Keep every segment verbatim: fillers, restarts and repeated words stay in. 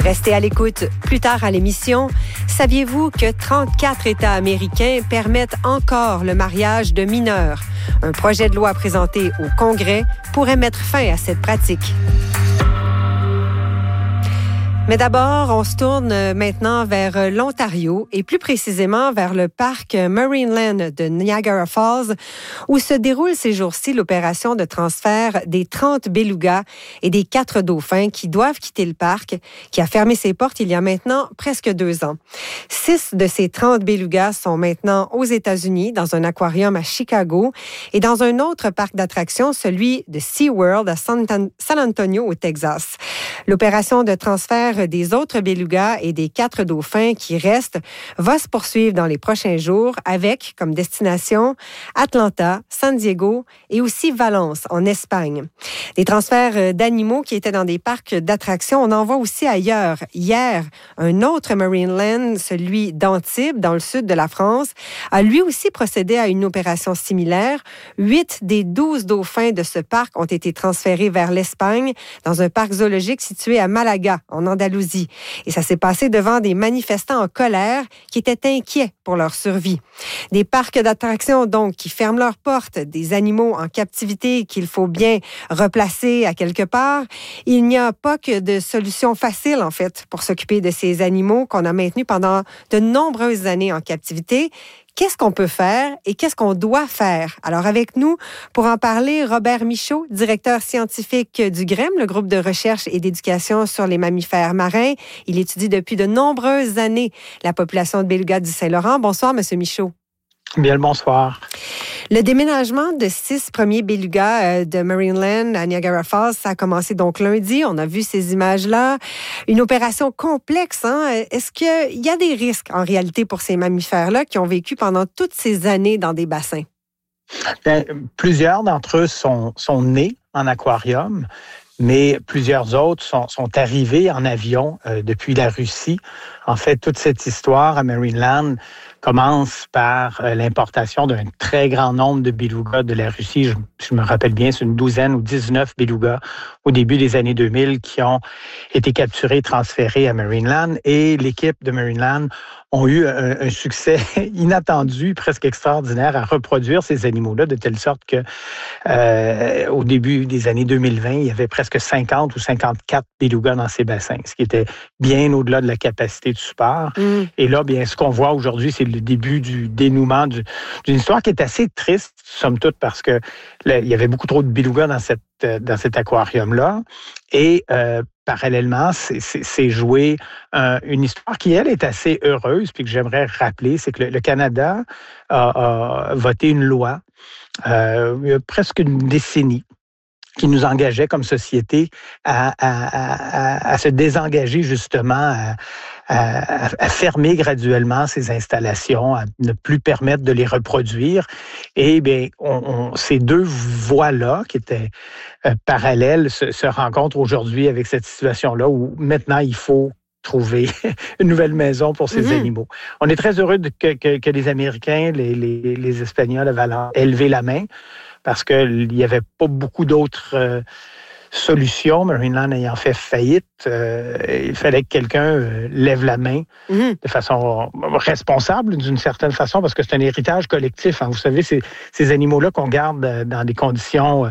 Restez à l'écoute. Plus tard à l'émission, saviez-vous que trente-quatre États américains permettent encore le mariage de mineurs? Un projet de loi présenté au Congrès pourrait mettre fin à cette pratique. Mais d'abord, on se tourne maintenant vers l'Ontario et plus précisément vers le parc Marineland de Niagara Falls où se déroule ces jours-ci l'opération de transfert des trente belugas et des quatre dauphins qui doivent quitter le parc qui a fermé ses portes il y a maintenant presque deux ans. Six de ces trente belugas sont maintenant aux États-Unis dans un aquarium à Chicago et dans un autre parc d'attractions, celui de SeaWorld à San Antonio au Texas. L'opération de transfert des autres belugas et des quatre dauphins qui restent va se poursuivre dans les prochains jours avec comme destination Atlanta, San Diego et aussi Valence en Espagne. Des transferts d'animaux qui étaient dans des parcs d'attractions, on en voit aussi ailleurs. Hier, un autre Marineland, celui d'Antibes, dans le sud de la France, a lui aussi procédé à une opération similaire. Huit des douze dauphins de ce parc ont été transférés vers l'Espagne dans un parc zoologique situé à Malaga, en Andalousie. Et ça s'est passé devant des manifestants en colère qui étaient inquiets pour leur survie. Des parcs d'attractions, donc, qui ferment leurs portes, des animaux en captivité qu'il faut bien replacer à quelque part. Il n'y a pas que de solution facile, en fait, pour s'occuper de ces animaux qu'on a maintenus pendant de nombreuses années en captivité. Qu'est-ce qu'on peut faire et qu'est-ce qu'on doit faire? Alors, avec nous, pour en parler, Robert Michaud, directeur scientifique du G R E M, le groupe de recherche et d'éducation sur les mammifères marins. Il étudie depuis de nombreuses années la population de belugas du Saint-Laurent. Bonsoir, Monsieur Michaud. Bien le bonsoir. Le déménagement de six premiers belugas de Marineland à Niagara Falls, ça a commencé donc lundi. On a vu ces images-là. Une opération complexe. Hein? Est-ce qu'il y a des risques en réalité pour ces mammifères-là qui ont vécu pendant toutes ces années dans des bassins? Bien, plusieurs d'entre eux sont, sont nés en aquarium, mais plusieurs autres sont, sont arrivés en avion euh, depuis la Russie. En fait, toute cette histoire à Marineland commence par euh, l'importation d'un très grand nombre de belugas de la Russie. Je, je me rappelle bien, c'est une douzaine ou dix-neuf belugas au début des années deux mille qui ont été capturés et transférés à Marineland. Et l'équipe de Marineland ont eu un, un succès inattendu, presque extraordinaire, à reproduire ces animaux-là, de telle sorte que euh, au début des années deux mille vingt, il y avait presque cinquante ou cinquante-quatre belugas dans ces bassins, ce qui était bien au-delà de la capacité du support. Mm. Et là, bien, ce qu'on voit aujourd'hui, c'est le début du dénouement du, d'une histoire qui est assez triste, somme toute, parce que là, il y avait beaucoup trop de belugas dans, cette, dans cet aquarium-là. Et euh, parallèlement, c'est, c'est, c'est joué euh, une histoire qui, elle, est assez heureuse, puis que j'aimerais rappeler, c'est que le, le Canada a, a voté une loi euh, il y a presque une décennie qui nous engageait comme société à, à, à, à se désengager justement, à, à, à fermer graduellement ces installations, à ne plus permettre de les reproduire. Et bien, on, on, ces deux voies-là, qui étaient euh, parallèles, se, se rencontrent aujourd'hui avec cette situation-là où maintenant il faut trouver une nouvelle maison pour ces mmh. animaux. On est très heureux de, que, que, que les Américains, les, les, les Espagnols avaient élevé la main, parce qu'il n'y avait pas beaucoup d'autres euh, solutions. Marineland ayant fait faillite, euh, il fallait que quelqu'un euh, lève la main mmh. de façon responsable, d'une certaine façon, parce que c'est un héritage collectif. Hein. Vous savez, c'est ces animaux-là qu'on garde dans des conditions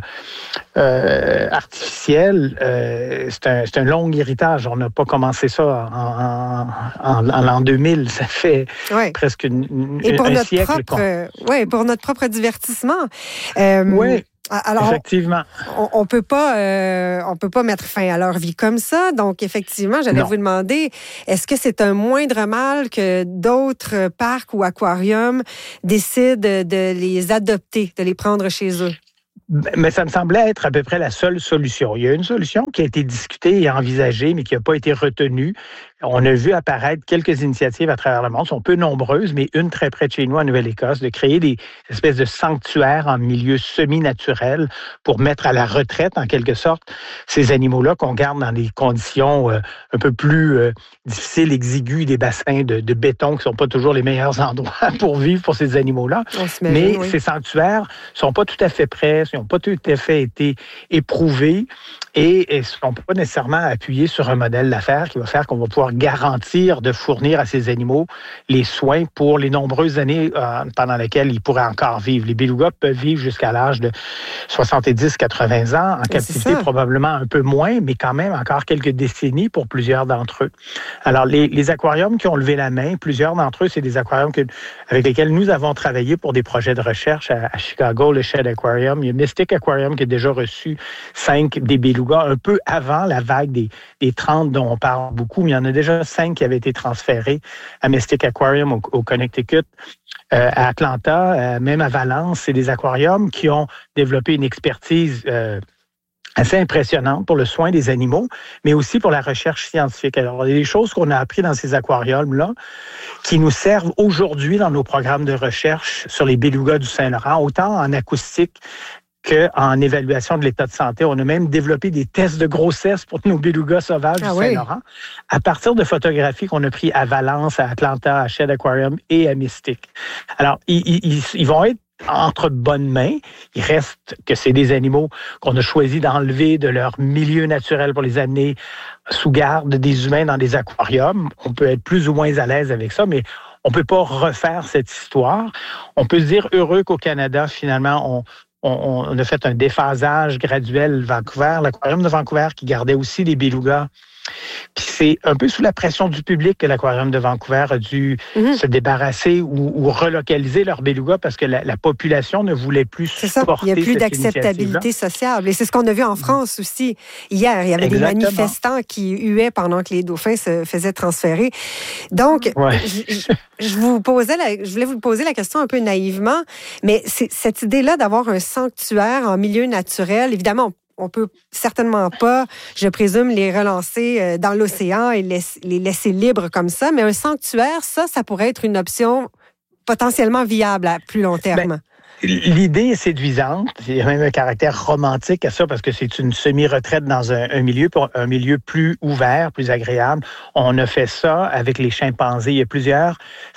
euh, artificielles, euh, c'est un, c'est un long héritage. On n'a pas commencé ça en, en, en, en l'an deux mille. Ça fait ouais. presque une, une, Et pour un notre siècle. Propre, euh, oui, pour notre propre divertissement. Euh, oui. Alors, effectivement. On, on peut pas, euh, on peut pas mettre fin à leur vie comme ça. Donc, effectivement, j'allais non. vous demander, est-ce que c'est un moindre mal que d'autres parcs ou aquariums décident de les adopter, de les prendre chez eux? Mais ça me semblait être à peu près la seule solution. Il y a une solution qui a été discutée et envisagée, mais qui n'a pas été retenue. On a vu apparaître quelques initiatives à travers le monde, sont peu nombreuses, mais une très près de chez nous, en Nouvelle-Écosse, de créer des espèces de sanctuaires en milieu semi-naturel pour mettre à la retraite, en quelque sorte, ces animaux-là qu'on garde dans des conditions euh, un peu plus euh, difficiles, exiguës, des bassins de, de béton qui ne sont pas toujours les meilleurs endroits pour vivre pour ces animaux-là. Mais oui. Ces sanctuaires ne sont pas tout à fait prêts, ils n'ont pas tout à fait été éprouvés et ne sont pas nécessairement appuyés sur un modèle d'affaires qui va faire qu'on va pouvoir garantir de fournir à ces animaux les soins pour les nombreuses années euh, pendant lesquelles ils pourraient encore vivre. Les belugas peuvent vivre jusqu'à l'âge de soixante-dix à quatre-vingts ans, en captivité probablement un peu moins, mais quand même encore quelques décennies pour plusieurs d'entre eux. Alors, les, les aquariums qui ont levé la main, plusieurs d'entre eux, c'est des aquariums que, avec lesquels nous avons travaillé pour des projets de recherche à, à Chicago, le Shedd Aquarium. Il y a Mystic Aquarium qui a déjà reçu cinq des belugas un peu avant la vague des, des trente dont on parle beaucoup, mais il y en a déjà cinq qui avaient été transférés à Mystic Aquarium au, au Connecticut, euh, à Atlanta, euh, même à Valence. C'est des aquariums qui ont développé une expertise euh, assez impressionnante pour le soin des animaux, mais aussi pour la recherche scientifique. Alors, il y a des choses qu'on a appris dans ces aquariums-là qui nous servent aujourd'hui dans nos programmes de recherche sur les belugas du Saint-Laurent, autant en acoustique qu'en évaluation de l'état de santé. On a même développé des tests de grossesse pour nos belugas sauvages ah du Saint-Laurent oui. à partir de photographies qu'on a prises à Valence, à Atlanta, à Shedd Aquarium et à Mystic. Alors, ils, ils, ils vont être entre bonnes mains. Il reste que c'est des animaux qu'on a choisi d'enlever de leur milieu naturel pour les amener sous garde des humains dans des aquariums. On peut être plus ou moins à l'aise avec ça, mais on ne peut pas refaire cette histoire. On peut se dire heureux qu'au Canada, finalement, on On, on a fait un déphasage graduel Vancouver, l'aquarium de Vancouver qui gardait aussi des belugas. Puis c'est un peu sous la pression du public que l'aquarium de Vancouver a dû mm-hmm. se débarrasser ou, ou relocaliser leurs belugas parce que la, la population ne voulait plus c'est supporter ça. Il n'y a plus d'acceptabilité sociale. Et c'est ce qu'on a vu en France aussi. Hier, il y avait Exactement. des manifestants qui huaient pendant que les dauphins se faisaient transférer. Donc, ouais. je, je, vous posais la, je voulais vous poser la question un peu naïvement, mais c'est cette idée-là d'avoir un sanctuaire en milieu naturel, évidemment, on peut certainement pas, je présume, les relancer dans l'océan et les laisser libres comme ça, mais un sanctuaire, ça, ça pourrait être une option potentiellement viable à plus long terme. Ben, l'idée est séduisante. Il y a même un caractère romantique à ça parce que c'est une semi-retraite dans un, un milieu, un milieu plus ouvert, plus agréable. On a fait ça avec les chimpanzés. Il y a plusieurs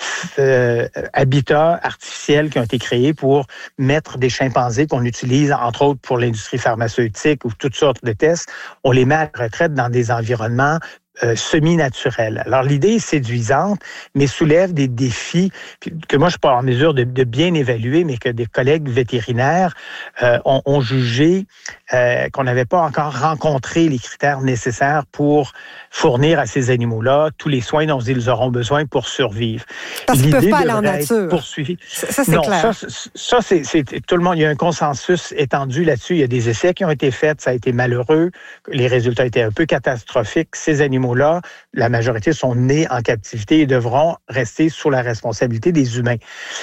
euh, habitats artificiels qui ont été créés pour mettre des chimpanzés qu'on utilise, entre autres, pour l'industrie pharmaceutique ou toutes sortes de tests. On les met à la retraite dans des environnements Euh, semi-naturel. Alors, l'idée est séduisante, mais soulève des défis que moi, je ne suis pas en mesure de, de bien évaluer, mais que des collègues vétérinaires euh, ont, ont jugé euh, qu'on n'avait pas encore rencontré les critères nécessaires pour fournir à ces animaux-là tous les soins dont ils auront besoin pour survivre. Parce qu'ils ne peuvent pas aller en nature. Poursuivi. Ça, ça, c'est non, clair. Ça, ça c'est, c'est tout le monde. Il y a un consensus étendu là-dessus. Il y a des essais qui ont été faits. Ça a été malheureux. Les résultats étaient un peu catastrophiques. Ces animaux là, la majorité sont nés en captivité et devront rester sous la responsabilité des humains.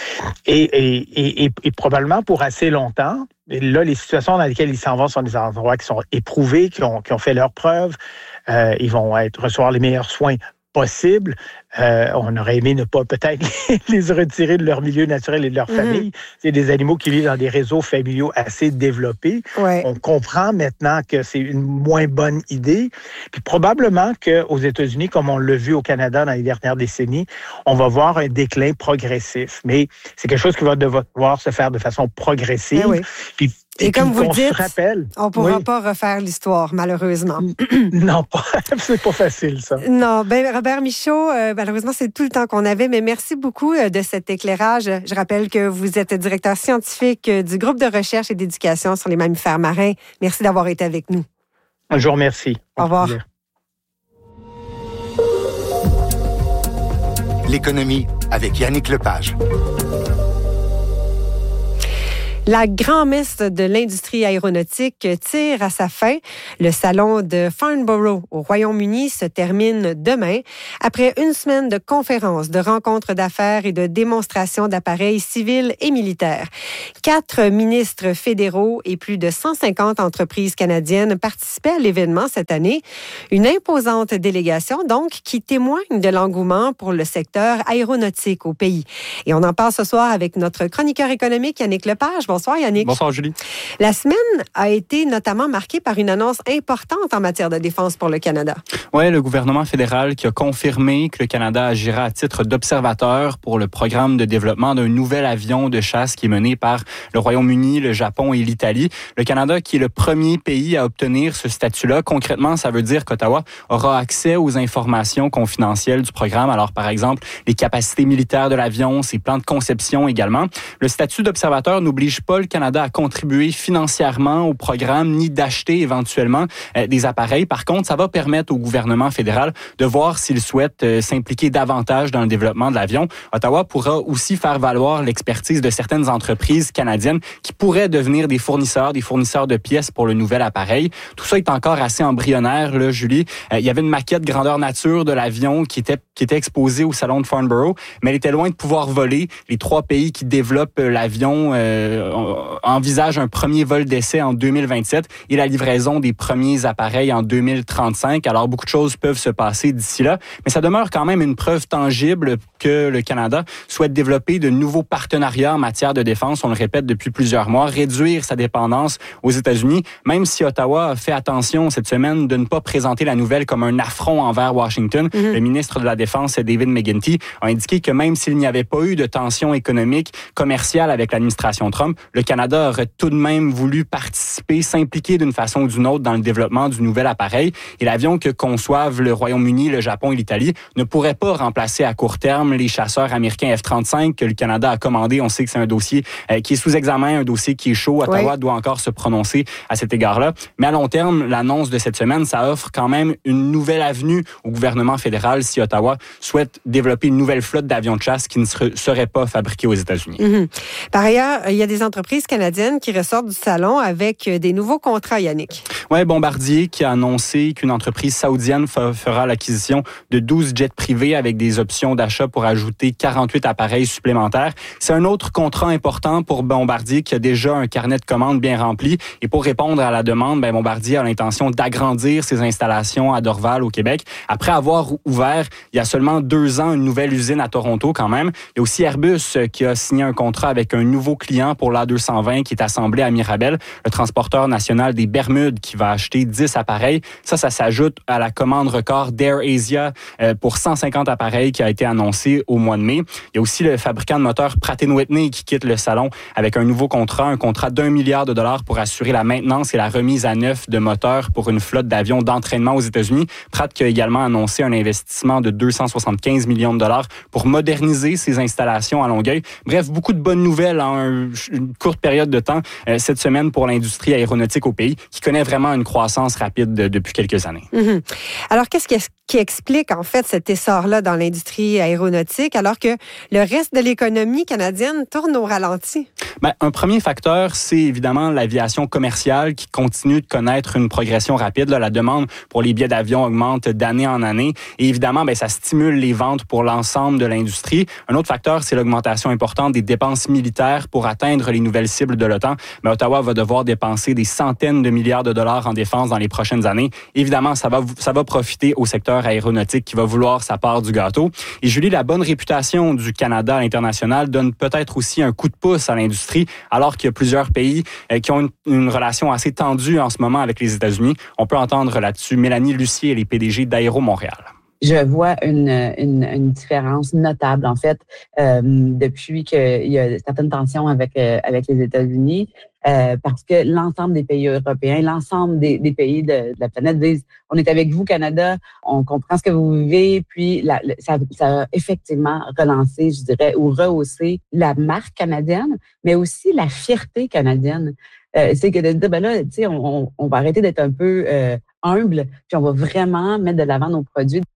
Et, et, et, et probablement pour assez longtemps, et là, les situations dans lesquelles ils s'en vont sont des endroits qui sont éprouvés, qui ont, qui ont fait leurs preuves. Euh, ils vont être, recevoir les meilleurs soins possibles. Euh, on aurait aimé ne pas peut-être les retirer de leur milieu naturel et de leur mm-hmm. famille. C'est des animaux qui vivent dans des réseaux familiaux assez développés. Ouais. On comprend maintenant que c'est une moins bonne idée. Puis probablement qu'aux États-Unis, comme on l'a vu au Canada dans les dernières décennies, on va voir un déclin progressif. Mais c'est quelque chose qui va devoir se faire de façon progressive. Oui. Puis Et, et comme vous le dites, rappelle, on ne pourra oui. pas refaire l'histoire, malheureusement. Non, pas, c'est pas facile, ça. Non, ben Robert Michaud, euh, malheureusement, c'est tout le temps qu'on avait, mais merci beaucoup euh, de cet éclairage. Je rappelle que vous êtes directeur scientifique euh, du groupe de recherche et d'éducation sur les mammifères marins. Merci d'avoir été avec nous. Je vous remercie. Au revoir. L'économie avec Yannick Lepage. La grand-messe de l'industrie aéronautique tire à sa fin. Le salon de Farnborough au Royaume-Uni se termine demain. Après une semaine de conférences, de rencontres d'affaires et de démonstrations d'appareils civils et militaires. Quatre ministres fédéraux et plus de cent cinquante entreprises canadiennes participaient à l'événement cette année. Une imposante délégation, donc, qui témoigne de l'engouement pour le secteur aéronautique au pays. Et on en parle ce soir avec notre chroniqueur économique, Yannick Lepage. Bonsoir Yannick. Bonsoir Julie. La semaine a été notamment marquée par une annonce importante en matière de défense pour le Canada. Oui, le gouvernement fédéral qui a confirmé que le Canada agira à titre d'observateur pour le programme de développement d'un nouvel avion de chasse qui est mené par le Royaume-Uni, le Japon et l'Italie. Le Canada qui est le premier pays à obtenir ce statut-là. Concrètement, ça veut dire qu'Ottawa aura accès aux informations confidentielles du programme. Alors, par exemple, les capacités militaires de l'avion, ses plans de conception également. Le statut d'observateur n'oblige pas le Canada à contribuer financièrement au programme ni d'acheter éventuellement euh, des appareils. Par contre, ça va permettre au gouvernement fédéral de voir s'il souhaite euh, s'impliquer davantage dans le développement de l'avion. Ottawa pourra aussi faire valoir l'expertise de certaines entreprises canadiennes qui pourraient devenir des fournisseurs, des fournisseurs de pièces pour le nouvel appareil. Tout ça est encore assez embryonnaire, là, Julie. Euh, il y avait une maquette grandeur nature de l'avion qui était, qui était exposée au salon de Farnborough, mais elle était loin de pouvoir voler. Les trois pays qui développent l'avion euh, envisage un premier vol d'essai en deux mille vingt-sept et la livraison des premiers appareils en deux mille trente-cinq. Alors, beaucoup de choses peuvent se passer d'ici là, mais ça demeure quand même une preuve tangible que le Canada souhaite développer de nouveaux partenariats en matière de défense. On le répète depuis plusieurs mois, réduire sa dépendance aux États-Unis, même si Ottawa a fait attention cette semaine de ne pas présenter la nouvelle comme un affront envers Washington. Mm-hmm. Le ministre de la Défense, David McGuinty, a indiqué que même s'il n'y avait pas eu de tensions économiques, commerciales avec l'administration Trump, le Canada aurait tout de même voulu participer, s'impliquer d'une façon ou d'une autre dans le développement du nouvel appareil. Et l'avion que conçoivent le Royaume-Uni, le Japon et l'Italie ne pourrait pas remplacer à court terme les chasseurs américains F trente-cinq que le Canada a commandés. On sait que c'est un dossier euh, qui est sous examen, un dossier qui est chaud. Ottawa oui. doit encore se prononcer à cet égard-là. Mais à long terme, l'annonce de cette semaine, ça offre quand même une nouvelle avenue au gouvernement fédéral si Ottawa souhaite développer une nouvelle flotte d'avions de chasse qui ne serait pas fabriquée aux États-Unis. Mm-hmm. Par ailleurs, il y a des entreprises canadiennes qui ressortent du salon avec des nouveaux contrats, Yannick. Oui, Bombardier qui a annoncé qu'une entreprise saoudienne fera l'acquisition de douze jets privés avec des options d'achat pour ajouter quarante-huit appareils supplémentaires. C'est un autre contrat important pour Bombardier qui a déjà un carnet de commandes bien rempli. Et pour répondre à la demande, ben Bombardier a l'intention d'agrandir ses installations à Dorval, au Québec. Après avoir ouvert, il y a seulement deux ans, une nouvelle usine à Toronto quand même. Il y a aussi Airbus qui a signé un contrat avec un nouveau client pour l'A deux cent vingt qui est assemblé à Mirabel, le transporteur national des Bermudes qui va acheter dix appareils. Ça, ça s'ajoute à la commande record d'AirAsia euh, pour cent cinquante appareils qui a été annoncée au mois de mai. Il y a aussi le fabricant de moteurs Pratt and Whitney qui quitte le salon avec un nouveau contrat, un contrat d'un milliard de dollars pour assurer la maintenance et la remise à neuf de moteurs pour une flotte d'avions d'entraînement aux États-Unis. Pratt qui a également annoncé un investissement de deux cent soixante-quinze millions de dollars pour moderniser ses installations à Longueuil. Bref, beaucoup de bonnes nouvelles en un, une courte période de temps euh, cette semaine pour l'industrie aéronautique au pays qui connaît vraiment une croissance rapide de, depuis quelques années. Mm-hmm. Alors, qu'est-ce qui, qui explique en fait cet essor-là dans l'industrie aéronautique alors que le reste de l'économie canadienne tourne au ralenti? Bien, un premier facteur, c'est évidemment l'aviation commerciale qui continue de connaître une progression rapide. Là, la demande pour les billets d'avion augmente d'année en année et évidemment, bien, ça stimule les ventes pour l'ensemble de l'industrie. Un autre facteur, c'est l'augmentation importante des dépenses militaires pour atteindre les nouvelles cibles de l'OTAN. Mais Ottawa va devoir dépenser des centaines de milliards de dollars en défense dans les prochaines années. Évidemment, ça va, ça va profiter au secteur aéronautique qui va vouloir sa part du gâteau. Et Julie, la bonne réputation du Canada à l'international donne peut-être aussi un coup de pouce à l'industrie, alors qu'il y a plusieurs pays euh, qui ont une, une relation assez tendue en ce moment avec les États-Unis. On peut entendre là-dessus Mélanie Lucier, les P D G d'Aéro Montréal. Je vois une, une, une différence notable, en fait, euh, depuis qu'il y a certaines tensions avec, euh, avec les États-Unis, euh, parce que l'ensemble des pays européens, l'ensemble des, des pays de, de la planète disent « On est avec vous, Canada, on comprend ce que vous vivez », puis la, ça, ça a effectivement relancé, je dirais, ou rehaussé la marque canadienne, mais aussi la fierté canadienne. Euh, c'est que de dire, ben là, tu sais, on, on va arrêter d'être un peu euh, humble, puis on va vraiment mettre de l'avant nos produits.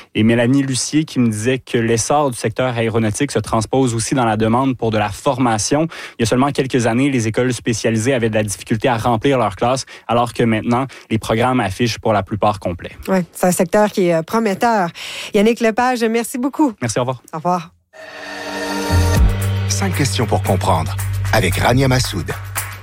Et Mélanie Lucier qui me disait que l'essor du secteur aéronautique se transpose aussi dans la demande pour de la formation. Il y a seulement quelques années, les écoles spécialisées avaient de la difficulté à remplir leurs classes, alors que maintenant, les programmes affichent pour la plupart complets. Oui, c'est un secteur qui est prometteur. Yannick Lepage, merci beaucoup. Merci, au revoir. Au revoir. Cinq questions pour comprendre avec Rania Massoud.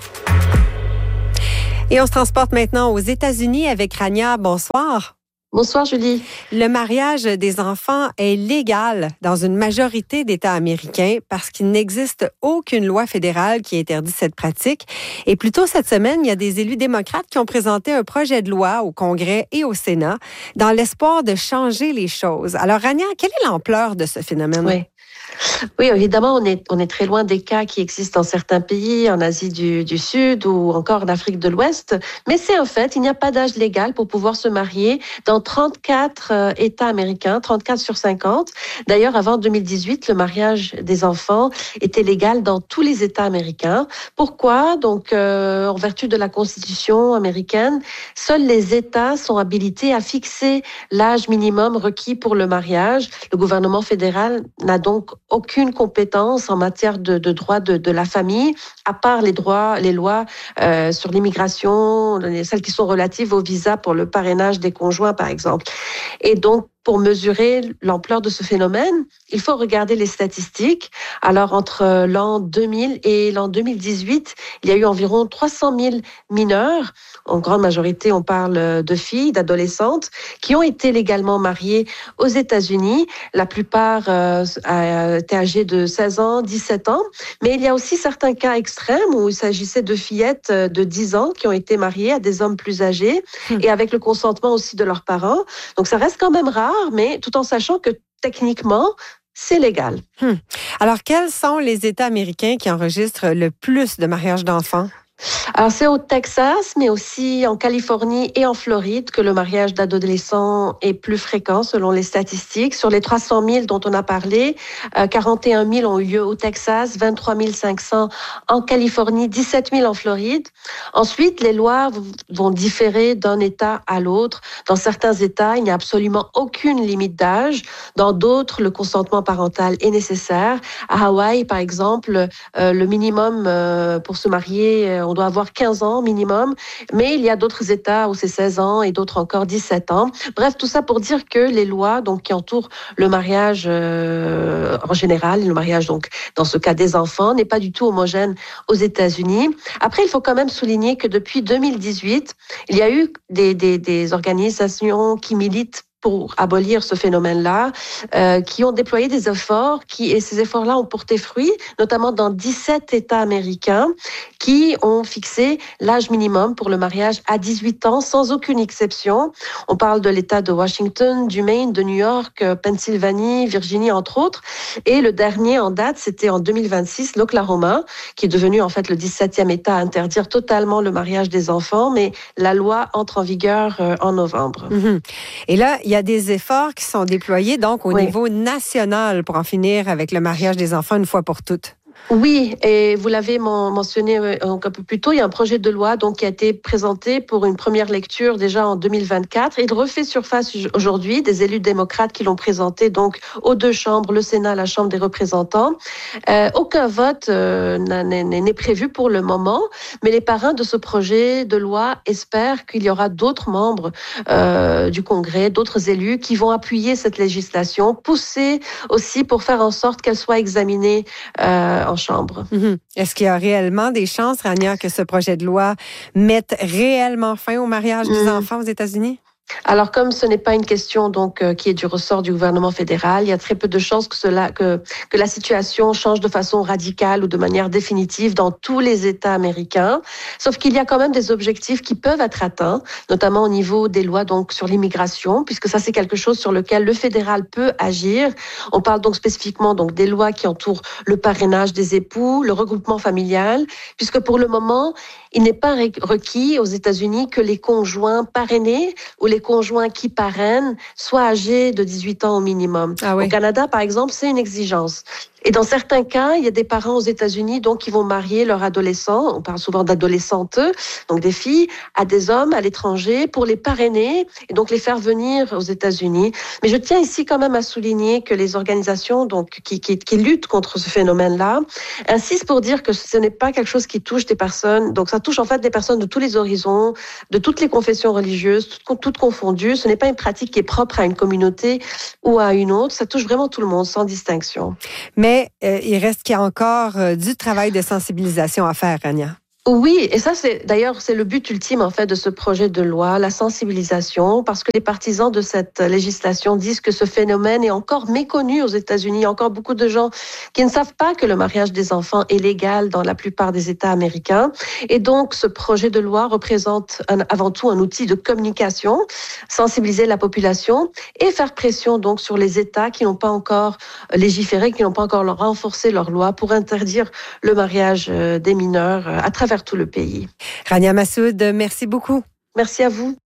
Et on se transporte maintenant aux États-Unis avec Rania. Bonsoir. Bonsoir, Julie. Le mariage des enfants est légal dans une majorité d'États américains parce qu'il n'existe aucune loi fédérale qui interdit cette pratique. Et plus tôt cette semaine, il y a des élus démocrates qui ont présenté un projet de loi au Congrès et au Sénat dans l'espoir de changer les choses. Alors, Rania, quelle est l'ampleur de ce phénomène? Oui. Oui, évidemment, on est, on est très loin des cas qui existent dans certains pays, en Asie du, du Sud ou encore en Afrique de l'Ouest. Mais c'est un fait, il n'y a pas d'âge légal pour pouvoir se marier dans trente-quatre euh, États américains, trente-quatre sur cinquante. D'ailleurs, avant deux mille dix-huit, le mariage des enfants était légal dans tous les États américains. Pourquoi? Donc, euh, en vertu de la Constitution américaine, seuls les États sont habilités à fixer l'âge minimum requis pour le mariage. Le gouvernement fédéral n'a donc aucune compétence en matière de, de droit de, de la famille, à part les droits, les lois euh, sur l'immigration, celles qui sont relatives au visa pour le parrainage des conjoints, par exemple. Et donc, pour mesurer l'ampleur de ce phénomène, il faut regarder les statistiques. Alors, entre l'an deux mille et l'an deux mille dix-huit, il y a eu environ trois cent mille mineurs, en grande majorité, on parle de filles, d'adolescentes, qui ont été légalement mariées aux États-Unis. La plupart euh, étaient âgées de seize ans, dix-sept ans. Mais il y a aussi certains cas extrêmes où il s'agissait de fillettes de dix ans qui ont été mariées à des hommes plus âgés mmh. et avec le consentement aussi de leurs parents. Donc, ça reste quand même rare, mais tout en sachant que techniquement, c'est légal. Hum. Alors, quels sont les États américains qui enregistrent le plus de mariages d'enfants? Alors, c'est au Texas, mais aussi en Californie et en Floride que le mariage d'adolescents est plus fréquent selon les statistiques. Sur les trois cent mille dont on a parlé, quarante et un mille ont eu lieu au Texas, vingt-trois mille cinq cents en Californie, dix-sept mille en Floride. Ensuite, les lois vont différer d'un État à l'autre. Dans certains États, il n'y a absolument aucune limite d'âge. Dans d'autres, le consentement parental est nécessaire. À Hawaï, par exemple, euh, le minimum euh, pour se marier, euh, on doit avoir quinze ans minimum, mais il y a d'autres États où c'est seize ans et d'autres encore dix-sept ans. Bref, tout ça pour dire que les lois donc qui entourent le mariage euh, en général, le mariage donc dans ce cas des enfants, n'est pas du tout homogène aux États-Unis. Après, il faut quand même souligner que depuis deux mille dix-huit, il y a eu des, des, des organisations qui militent pour abolir ce phénomène-là, euh, qui ont déployé des efforts, qui, et ces efforts-là ont porté fruit, notamment dans dix-sept États américains, qui ont fixé l'âge minimum pour le mariage à dix-huit ans, sans aucune exception. On parle de l'État de Washington, du Maine, de New York, Pennsylvanie, Virginie, entre autres. Et le dernier en date, c'était en deux mille vingt-six, l'Oklahoma, qui est devenu en fait le dix-septième État à interdire totalement le mariage des enfants, mais la loi entre en vigueur euh, en novembre. Mm-hmm. Et là, il y a des efforts qui sont déployés donc au oui. niveau national pour en finir avec le mariage des enfants une fois pour toutes. Oui, et vous l'avez mentionné un peu plus tôt, il y a un projet de loi donc qui a été présenté pour une première lecture déjà en deux mille vingt-quatre. Il refait surface aujourd'hui, des élus démocrates qui l'ont présenté donc aux deux chambres, le Sénat, la Chambre des représentants. Euh, aucun vote euh, n'est prévu pour le moment, mais les parrains de ce projet de loi espèrent qu'il y aura d'autres membres euh, du Congrès, d'autres élus qui vont appuyer cette législation, pousser aussi pour faire en sorte qu'elle soit examinée euh, en chambre. Mm-hmm. Est-ce qu'il y a réellement des chances, Rania, que ce projet de loi mette réellement fin au mariage des mmh. enfants aux États-Unis? Alors, comme ce n'est pas une question donc euh, qui est du ressort du gouvernement fédéral, il y a très peu de chances que cela, que que la situation change de façon radicale ou de manière définitive dans tous les États américains. Sauf qu'il y a quand même des objectifs qui peuvent être atteints, notamment au niveau des lois donc sur l'immigration, puisque ça c'est quelque chose sur lequel le fédéral peut agir. On parle donc spécifiquement donc des lois qui entourent le parrainage des époux, le regroupement familial, puisque pour le moment il n'est pas requis aux États-Unis que les conjoints parrainés ou les conjoints qui parrainent soient âgés de dix-huit ans au minimum. Ah oui. Au Canada, par exemple, c'est une exigence. Et dans certains cas, il y a des parents aux États-Unis donc qui vont marier leur adolescent, on parle souvent d'adolescentes, donc des filles, à des hommes à l'étranger pour les parrainer et donc les faire venir aux États-Unis. Mais je tiens ici quand même à souligner que les organisations donc qui, qui, qui luttent contre ce phénomène-là insistent pour dire que ce n'est pas quelque chose qui touche des personnes, donc ça touche en fait des personnes de tous les horizons, de toutes les confessions religieuses, toutes, toutes confondues. Ce n'est pas une pratique qui est propre à une communauté ou à une autre, ça touche vraiment tout le monde sans distinction. Mais Mais euh, il reste qu'il y a encore euh, du travail de sensibilisation à faire, Rania. Oui, et ça, c'est d'ailleurs, c'est le but ultime, en fait, de ce projet de loi, la sensibilisation, parce que les partisans de cette législation disent que ce phénomène est encore méconnu aux États-Unis. Il y a encore beaucoup de gens qui ne savent pas que le mariage des enfants est légal dans la plupart des États américains. Et donc, ce projet de loi représente un, avant tout un outil de communication, sensibiliser la population et faire pression, donc, sur les États qui n'ont pas encore légiféré, qui n'ont pas encore renforcé leur loi pour interdire le mariage des mineurs à travers tout le pays. Rania Massoud, merci beaucoup. Merci à vous.